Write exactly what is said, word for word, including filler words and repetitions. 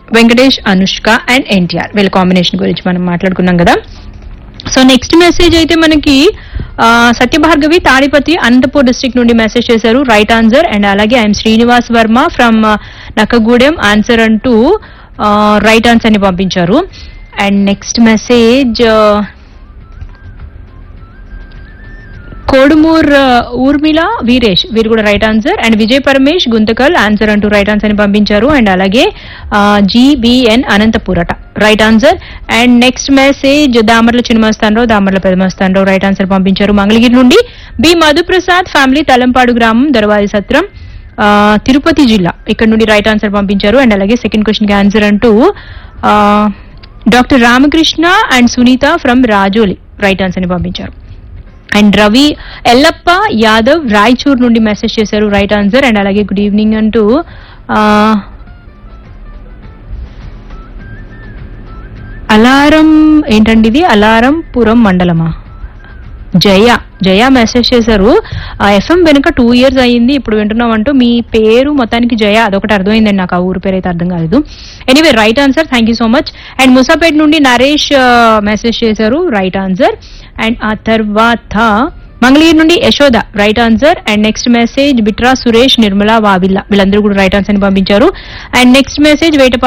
Venkatesh, Anushka and NTR వీళ్ళ combination గురించి మనం మాట్లాడుకున్నాం కదా. సో నెక్స్ట్ మెసేజ్ అయితే మనకి సత్యభార్గవి తాడిపత్రి అనంతపూర్ డిస్ట్రిక్ట్ నుండి మెసేజ్ చేశారు, రైట్ ఆన్సర్. అండ్ అలాగే I'm Srinivas Varma from Nakkagudem, answer అంటూ రైట్ ఆన్సర్ ని పంపించారు. And next message Kodumur Urmila Veeresh, వీరు కూడా right answer. And Vijay Paramesh Guntakal, answer అంటూ రైట్ ఆన్సర్ ని పంపించారు. అండ్ అలాగే GBN అనంతపురట, right answer. And next message Damarla Chinna Mastan Rao, Damarla Peda Mastan Rao right answer పంపించారు. మంగళగిరి నుండి బి మధుప్రసాద్ ఫ్యామిలీ తలంపాడు గ్రామం దర్వాది సత్రం తిరుపతి జిల్లా, ఇక్కడ నుండి రైట్ ఆన్సర్ పంపించారు. అండ్ అలాగే సెకండ్ క్వశ్చన్ కి ఆన్సర్ అంటూ doctor Ramakrishna and Sunitha from Rajoli right answer ని పంపించారు. అండ్ రవి ఎల్లప్ప యాదవ్ రాయచూర్ నుండి మెసేజ్ చేశారు, రైట్ ఆన్సర్. అండ్ అలాగే గుడ్ ఈవినింగ్ అంటూ అలారం ఏంటండి ఇది, అలారం పురం మండలమా, జయ జయ మెసేజ్ చేశారు. ఎఫ్ఎం వెనుక టూ ఇయర్స్ అయ్యింది ఇప్పుడు వింటున్నాం అంటూ, మీ పేరు మొత్తానికి జయ అదొకటి అర్థమైందండి, నాకు ఆ ఊరు పేరు అయితే అర్థం కాలేదు. Anyway right answer, thank you so much. And Moosapet నుండి నరేష్ మెసేజ్ చేశారు, రైట్ ఆన్సర్. అండ్ ఆ తర్వాత మంగళగిరి నుండి Yashoda right answer. And next message Bitra Suresh Nirmala Vavilla, వీళ్ళందరూ కూడా రైట్ ఆన్సర్ ని పంపించారు. And next message వేటపాటి